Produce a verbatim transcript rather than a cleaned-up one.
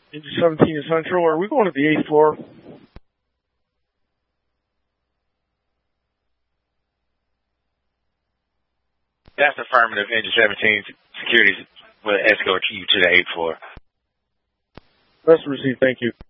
Engine seventeen is Central. Are we going to the eighth floor? That's affirmative. Engine seventeen, security will escort you to the eighth floor. That's received. Thank you.